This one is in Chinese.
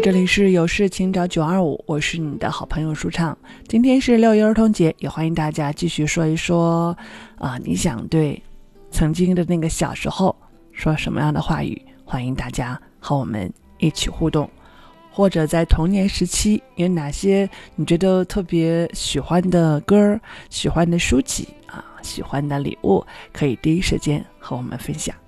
这里是有事请找925，我是你的好朋友舒畅。今天是6一儿童节，也欢迎大家继续说一说你想对曾经的那个小时候说什么样的话语，欢迎大家和我们一起互动。或者在童年时期有哪些你觉得特别喜欢的歌、喜欢的书籍喜欢的礼物，可以第一时间和我们分享。